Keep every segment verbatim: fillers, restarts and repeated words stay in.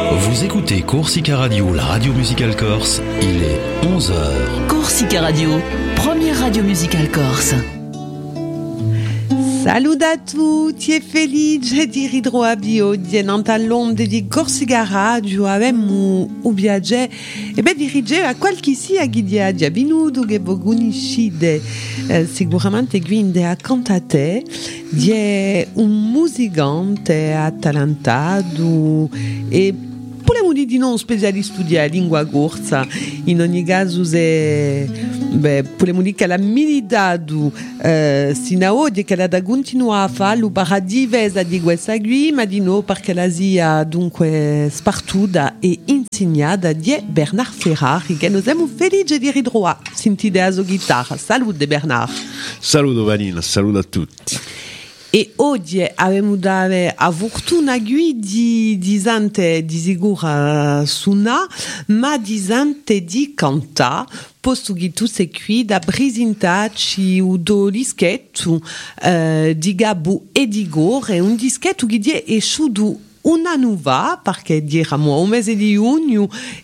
Vous écoutez Corsica Radio, la radio musicale corse, il est onze heures. Corsica Radio, première radio musicale corse. Salut a tutti e felice di ritrovare oggi nell'onde di Corsica Radio. Abbiamo un viaggio e beh dirige a qualche sia che dia già venuto che voi conoscete eh, sicuramente quindi a cantate di un musicante attalantato e volevo dire di non specialista di lingua corsa. In ogni caso se beh, volevo dire che la militato eh, sino oggi che la da continua a farlo per diversa di questa qui ma di no perché la sia dunque spartuta e insegnata di Bernard Ferrari che noi siamo felici di ritrovare sentite la sua chitarra. Salute Bernard. Saluto Vanina, saluto a tutti. E oggi abbiamo dato la fortuna di di sante di sicura suona ma di sante di canta posto che tu sei qui da presentarci un dischetto eh, di Gabbo e di Gore un dischetto che è uscito un anno fa perché diciamo un mese di giugno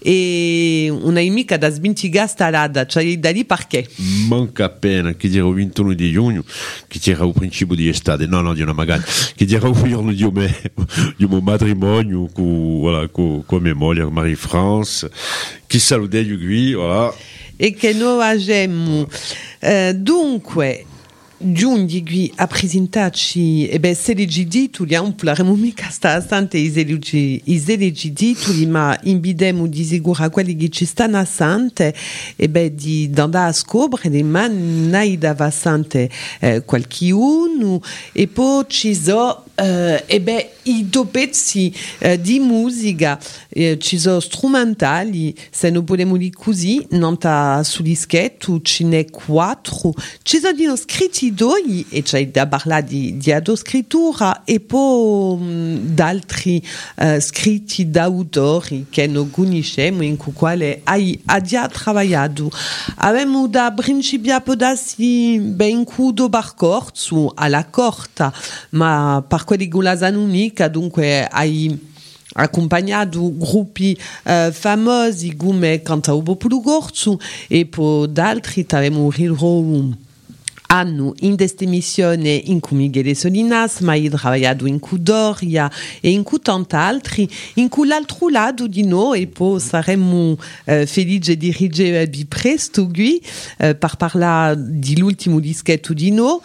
e una amica da svintiga stalada cioè da lì perché manca appena che dire il ventuno di giugno che era il principio di estate no no di una magari che era il giorno di mio di mio matrimonio con voilà con con mia moglie Marie-France che saluta qui voilà e che noi abbiamo eh, dunque giungi qui a presentarci e beh se leggi titoli non parleremo mica sta sante i leggi i leggi titoli ma invitiamo di sicuro quelli che ci stanno a sante e beh di andare a scoprire ma ne dava sante eh, qualche uno e poi ci sono eh, e beh i due pezzi eh, di musica eh, ci sono strumentali se non vogliamo dire così non sta su dischetto ce n'è quattro ci sono di scritti due e c'è da parlare di, di scrittura e poi um, d'altri uh, scritti d'autori che non conosciamo in cui hai già lavorato. Abbiamo da principiare può darsi ben cudo percorso alla corta ma per quelli che la sanno mica dunque hai accompagnato gruppi uh, famosi come Cantao Popolo Corso e poi d'altri abbiamo il hanno in questa missione in cui Michele Solinas ma hai lavorato in cui Doria e in cui tanti altri in cui l'altro lato di noi e poi saremo eh, felici di rigervi presto qui eh, per parlare dell'ultimo dischetto di noi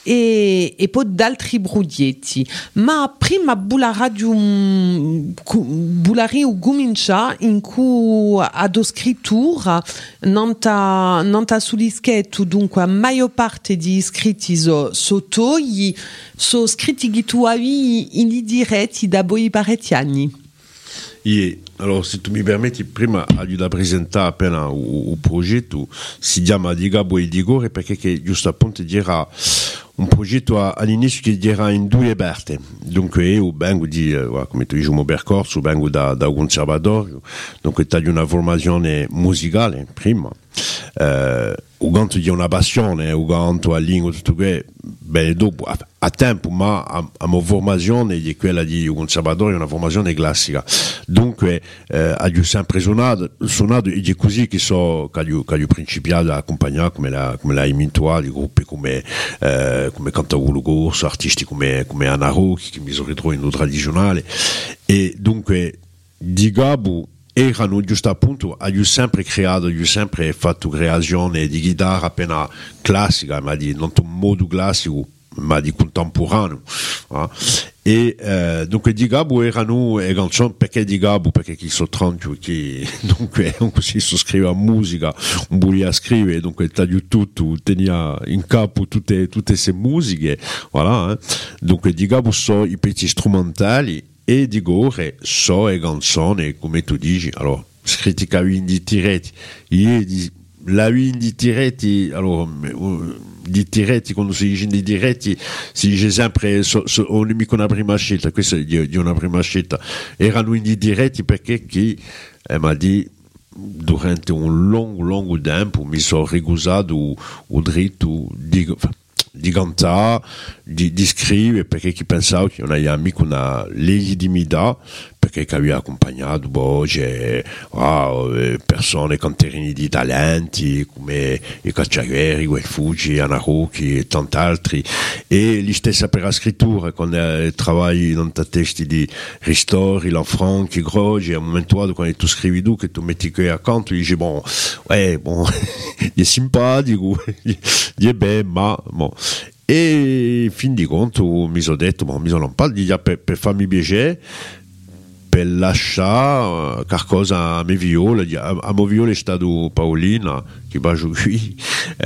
e, e poi d'altri brudietti ma prima bulla radio bullare o comincia in cui ad scrittura non ta non ta su dischetto dunque la maggior parte di scritti so sotto gli so scritti che tu avevi in diretti da voi parecchi anni. E allora se tu mi permetti prima di presentare appena il progetto si chiama di Gabbo e di Gore perché che giusto appunto dirà un progetto all'inizio che era in due parti dunque io vengo di uh, come tu dici un percorso vengo da, da un conservatorio dunque ho una formazione musicale prima uh, o canto di una passione o canto a lingua tutto che bene dopo a, a tempo ma a, a mia formazione di quella di un conservatorio una formazione classica dunque eh, ho sempre suonato, suonato e è così che so che ho, che ho principiato a accompagnare come la come la imintua di gruppi come eh, come Cantavolo Corso artisti come come Anna Rocchi che mi sono ritrovato in un tradizionale e dunque di Gabbo erano giusto appunto ho sempre creato ho sempre fatto creazione di chitarra appena classica ma di non un modo classico ma di contemporaneo eh? e eh, dunque di Gabbo erano e canzoni perché di Gabbo perché chi sono trenta che dunque si scrive a musica un volia scrivere dunque taglio tutto tenia in capo tutte tutte queste musiche voilà eh? Dunque di Gabbo sono i pezzi strumentali e di Gore so e canzoni come tu dici allora scritti che di tiretti io di la di tiretti allora di tiretti quando si dice di diretti si dice sempre so, so, ho mica una prima scelta questa è di, di una prima scelta erano in diretti perché chi eh, mi ha detto durante un lungo lungo tempo mi sono ricusato il diritto di di cantare, di, di scrivere perché chi pensava che non aveva mica una legittimità perché che aveva accompagnato voce, wow, persone con terreni di talenti come i Cacciaveri, Guel Fuji, Anna Rocchi e tanti altri, e gli stessi per la scrittura, quando lavori in testi di Ristori, Lanfranchi, Grogi, a un momento quando tu scrivi tu, che tu metti qui accanto, dici bon, ouais, bon, gli è simpatico, gli è bello, ma bon. E fin di conto mi sono detto, ma mi sono un po' di per, per farmi piacere, per lasciare qualcosa a mie viole. A, a mio viole è stato Paolina, che va giù qui,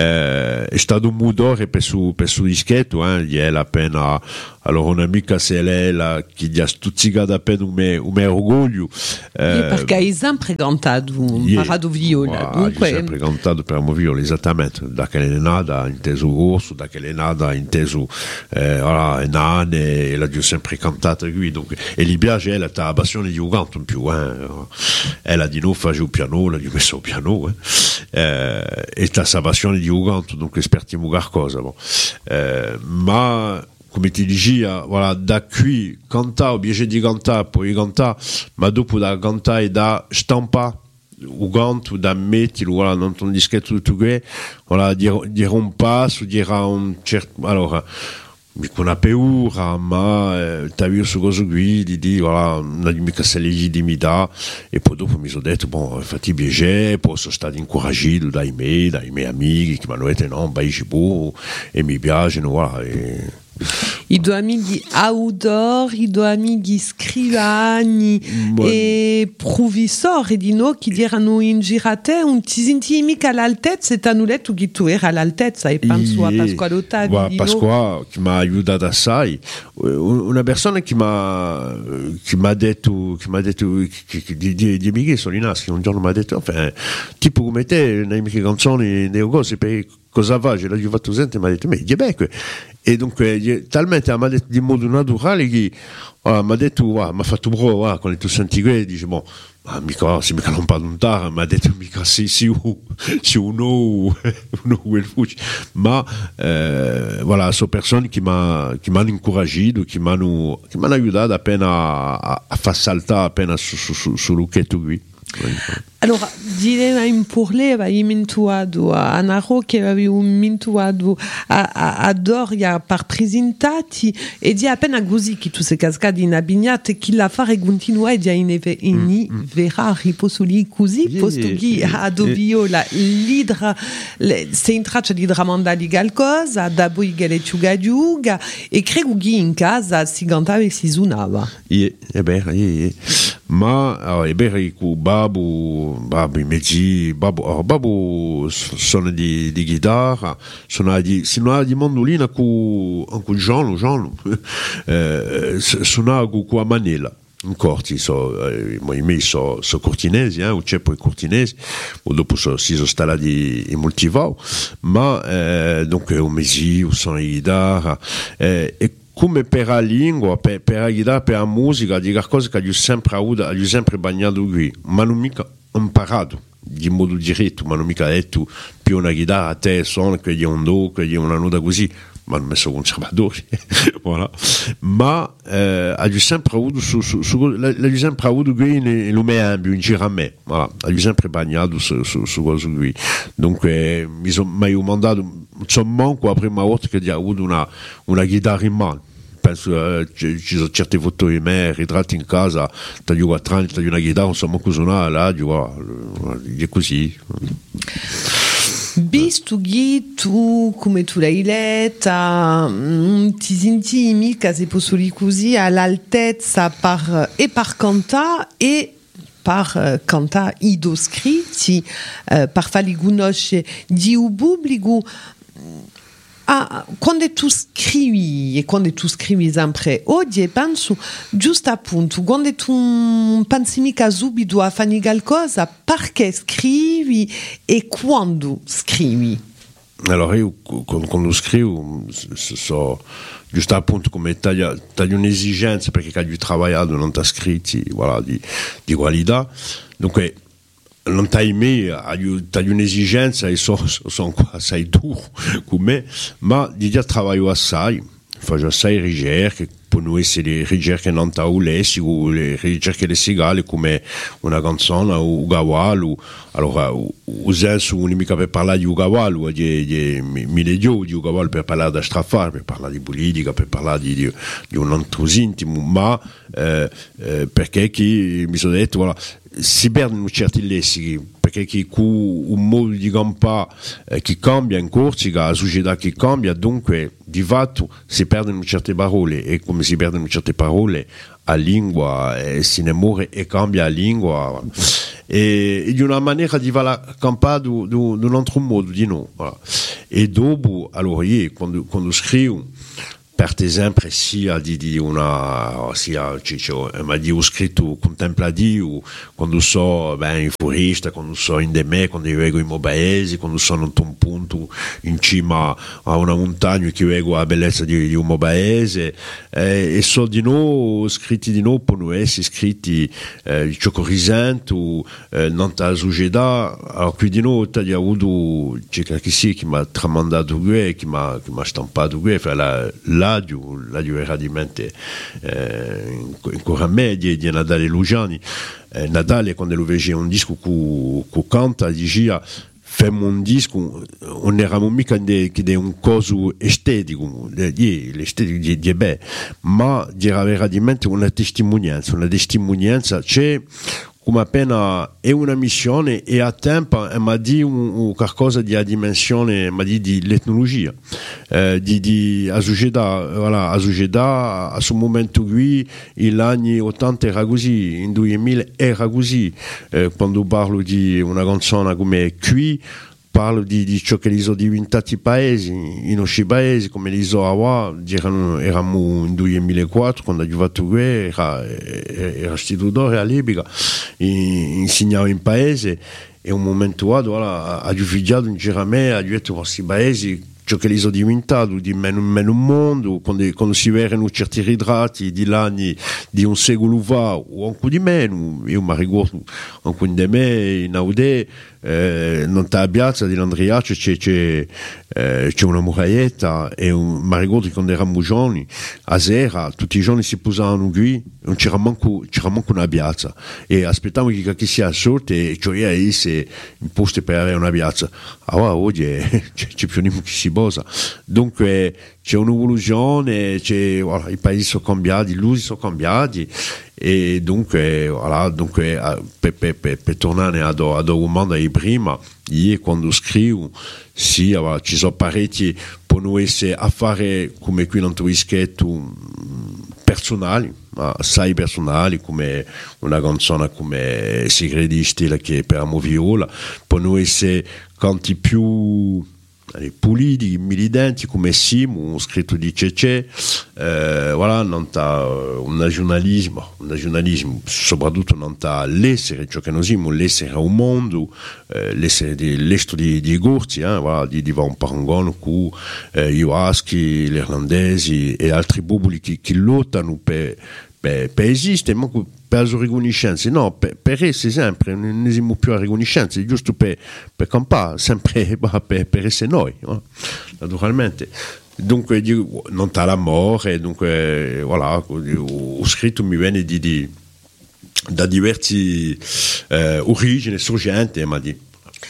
eh, è stato un mudore per su, per su dischetto, eh, gli è appena, allora un'amica se lei la, che gli ha stuzzicato appena un me, un me orgoglio. Eh, perché hai sempre cantato, imparato viola. Dunque... Hai sempre cantato per mio viole, esattamente, da che è nata inteso rosso, da che è nata inteso, eh, voilà, è nana, e l'ha sempre cantata qui, dunque, e gli piace, elle ha la passione di un canto in più, eh, elle ha di noi fare il piano, l'ha di messo il piano, eh. Eh, e la sa passione di Uganto, dunque espertiamo qualcosa, bon. eh, ma come ti dicevo, voilà, da qui cantare, obiettivo di cantare, poi cantare, ma dopo da cantare e da stampare Uganto, da mettere, voilà, non un dischetto tutto qui, voilà, dire, dire un passo, dire un certo, allora, mi con una paura, ma eh, ti avevo su cosa qui, di dire, voilà, non è mica se legittimità, e poi dopo mi sono detto, bon, fatti piacere, poi sono stato incoraggiato dai miei, dai miei amici, che mi hanno detto, no, vai buono, e mi piacciono, voilà, e... I tuoi amici outdoor, i tuoi amici scrivani bon. E provvisori di noi che erano in giro a te, non ti sentivi mica all'altezza e ti hanno detto che tu eri all'altezza, e penso a Pasquale Ottavi. Guarda, Pasquale che mi ha aiutato assai, una persona che mi ha che mi ha detto che mi ha detto che, che, di, di, di amici sono in Aschi, un giorno mi ha detto, enfin, tipo come te, nei miei canzoni, nei cose, per cosa fa? Ce l'ho fatto sentire, mi ha detto, ma è bello. E dunque, talmente mi ha detto di modo naturale che voilà, mi ha detto, voilà, mi ha fatto bravo, voilà, quando tu senti quello, dici, boh, ma mica, se mica non parlo lontano, mi ha detto, mica sì, sì, sì, uno, uno, quel fuci. Ma, eh, voilà, sono persone che mi hanno incoraggiato, che mi hanno aiutato appena a, a far saltare appena su, su, su, su lucchetto qui. Allora, direi pour lei, avevi mintuato a Anna Rocchi, avevi mintuato a, a, a Doria per presentati, e di appena così che tu sei cascato in abbigliate, che la fare continua e di in mm. vera riposoli così, yeah, posto che yeah, a Doviola l'idra, se in traccia di dramanda di qualcosa, da poi che le ciugagiuga, e credo che in casa si cantava e si suonava. Yeah, è vero, yeah, yeah. Ma allora, è vero che Babu, Babu, Meggi, Babu, allora, Babu suona di, di chitarra, suona di, suona di mandolina con, con Gianlo, Gianlo, eh, suona con, con la manella. In corti, so, eh, i miei sono so cortinesi, eh, o c'è poi cortinesi, o dopo so, si sono stati in Multivau, ma eh, donc un mesi, o sono di chitarra, eh, e come per la lingua, per, per la chitarra, per la musica, di cose che ho sempre avuto, ho sempre bagnato qui, ma non mica imparato di modo diretto, ma non mica detto più una chitarra a te suona, che è un do, che è una nota così, ma non messo conservatori, voilà. Ma eh, ho sempre avuto, su, su, su, l'ho sempre avuto qui in l'umeambio, in giro a me, voilà. Ho sempre bagnato su, su, su cosa qui. Dunque, mi sono mai mandato, insomma, manco la prima volta che ho avuto una, una chitarra in mano. Penso eh, ci, ci sono certe foto di me ritratti in casa, taglio quattro anni, taglio una chitarra, non so manco suonare, là, voilà, è così. Visto che tu, come tu l'hai letta, ti senti mica, se posso dire così, all'altezza per, e per cantare e per cantare i tuoi scritti, eh, per farli conoscere di un pubblico. Ah, quando tu scrivi, e quando tu scrivi sempre oggi, penso, giusto appunto, quando tu pensi mica subito a fare qualcosa, perché scrivi e quando scrivi? Allora io quando scrivo so giusto appunto come taglio un'esigenza, perché ho lavorato non ti scritti, voilà, di, di qualità, dunque non ti mai hai un'esigenza e sono so qua assai duro come me, ma di già lavoro assai, faccio assai ricerche, possono essere ricerche non taulessico, le ricerche lessicali come una canzone o Ugawal, allora o senso non mica per parlare di Ugawal, di, di mille di Ugawal per parlare da strafare, per parlare di politica, per parlare di, di, di un altro intimo, ma eh, eh, perché chi mi sono detto, voilà, si perdono certi lessici, perché chi con un modo di campare eh, che cambia in Corsica, la società che cambia, dunque di fatto si perdono certe parole, e come si perdono certe parole la lingua eh, si ne muore e cambia la lingua, e, e di una maniera di va campare di un altro modo di no, voilà. E dopo allora io quando, quando scrivo per esempio sia di, di una sia cioè, ma di ho scritto contemplativo quando so ben in foresta, quando so in Demè, quando io vengo in mo paese, quando sono in un punto in cima a una montagna che vedo la bellezza di, di un mo paese eh, e so di no scritti di no possono essere scritti eh, ciò che risento eh, non ta società, allora qui di no ti ha avuto c'è che sì che mi ha tramandato qui, che mi ha stampato qui, la, la Radio, radio era di mente eh, ancora meglio di Natale Lugiani. Eh, Natale quando lo vede un disco che canta diceva facciamo un disco, non eravamo mica che di un coso estetico, l'estetico di, di beh, ma era veramente una testimonianza, una testimonianza c'è come appena è una missione e a tempo ma di un, un qualcosa di a dimensione ma di, di l'etnologia eh, di, di a società voilà, a società a suo momento qui gli anni ottanta era così, in duemila era così eh, quando parlo di una canzone come Qui parlo di, di ciò che li sono diventati i paesi, i nostri paesi, come li so a eravamo in duemilaquattro quando è arrivato qui, era, era istitutore a Libica, insegnava in paese e un momento voilà, ha figliato in Geramè, ha detto questi paesi ciò che li sono diventato di meno in meno mondo, quando, quando si vedono certi ritratti di anni di un secolo fa o anche di meno, io mi ricordo anche di me in Audè eh, non c'è la piazza di Landriace c'è, c'è, eh, c'è una muraglietta e un, mi ricordo che quando eravamo giovani a sera tutti i giorni si posavano qui non c'era manco, c'era manco una piazza e aspettavamo che, che sia sorte e cioè lì se in posto per avere una piazza allora oggi è, c'è, c'è più niente che si posa dunque c'è un'evoluzione c'è, voilà, i paesi sono cambiati gli usi sono cambiati e dunque, voilà, dunque per, per, per, per tornare ad a domanda di prima io quando scrivo sì, voilà, ci sono parecchi possono essere affari come qui non tu scritto personali assai personali come una canzone come Segreti Stella che per Amo Viola possono essere canti più puliti, militanti come Simo, un scritto di Cecè eh, voilà, non c'è un giornalismo un giornalismo soprattutto non c'è l'essere ciò che noi siamo l'essere al mondo eh, l'essere dell'estero di, di Gorzi eh, voilà, di, di un parangone con eh, gli Oaschi, gli irlandesi e altri popoli che, che lottano per per, per esistere ma per la riconoscenza no, per, per essere sempre non siamo più a riconoscenza giusto per, per campare sempre per, per essere noi no? Naturalmente dunque non c'è l'amore dunque voilà ho scritto mi viene di, di da diversi eh, origini sorgenti ma di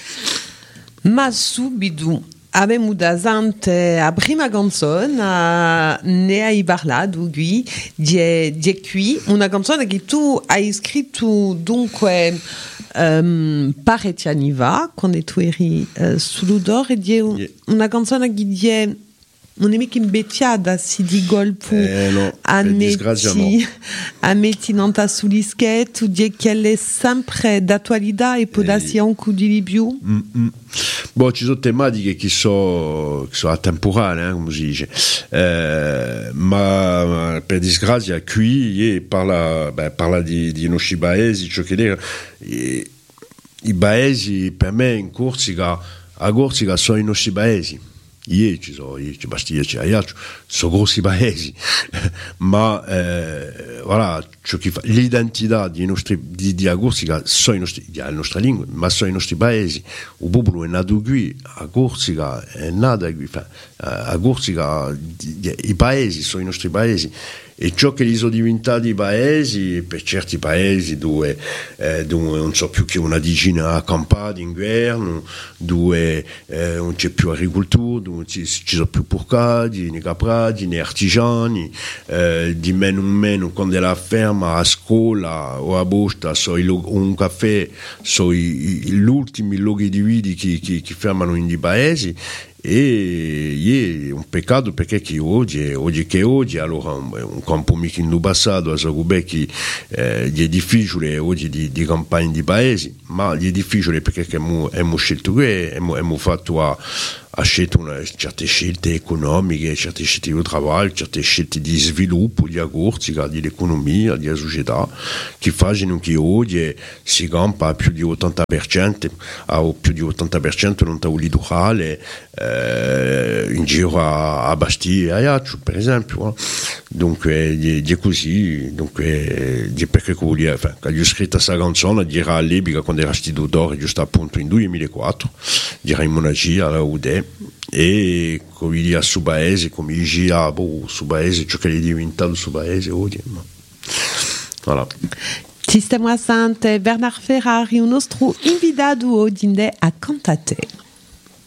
ma subito abbiamo davanti la prima canzone, ne hai parlato qui, di, di qui, una canzone che tu hai scritto dunque um, parecchi anni fa, quando tu eri uh, sull'odore, di una canzone che di non è mica imbecchiata, si di colpo eh, no, a metti a metti non ta sull'ischetto, di che è sempre d'attualità e può darsi anche di più. Mm-hmm. Boh, ci sono tematiche che sono, che sono attemporanee, eh, come si dice, eh, ma per disgrazia qui parla, beh, parla di, di nostri paesi, ciò che dire, i, i paesi per me in Corsica, a Corsica sono i nostri paesi. Io ci sono, io ci Bastiglia, c'è Aiaccio, sono grossi paesi, ma eh, voilà, ciò che fa, l'identità di nostri, di, di Corsica sono i nostri, la nostra lingua, ma sono i nostri paesi. Il popolo è nato qui, a Corsica è nato qui, a Corsica, i paesi sono i nostri paesi. e ciò che li sono diventati i paesi, per certi paesi dove, eh, dove non so più che una decina accampata d'inverno, dove eh, non c'è più agricoltura, dove ci, ci sono più porcati, né caprati, né artigiani, eh, di meno in meno quando è la ferma a scuola o a posta, so i, un caffè, sono gli ultimi luoghi di vita che, che, che fermano in di paesi. E è un peccato perché chi oggi, oggi che oggi, allora un, un campo mica in passato, a sapere che eh, è difficile oggi di, di campagne di paesi, ma è difficile perché abbiamo scelto che abbiamo fatto a ha scelto una, certe scelte economiche, certe scelte di lavoro, certe scelte di sviluppo, di agortica, dell'economia, della società, che fanno che oggi si campa a più di ottanta per cento, a più di ottanta per cento non è litorale, eh, in giro a, a Bastia e a Iaccio, per esempio. Eh. Dunque, è così, dunque, è perché voglio, enfin, quando ho scritto questa canzone, era all'epoca quando era stato d'oro, giusto appunto in duemilaquattro, era in monagia, alla U D E, e come dire su paese, come dice, ah, boh, su paese, ciò che è diventato su paese oggi, ma voilà. Ci stiamo a Sante Bernard Ferrari, un nostro invitato oggi a cantate.